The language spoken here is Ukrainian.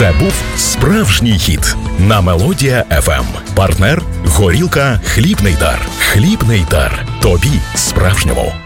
Це був справжній хіт на Мелодія FM. Партнер – горілка «Хлібний дар». «Хлібний дар». Тобі справжньому.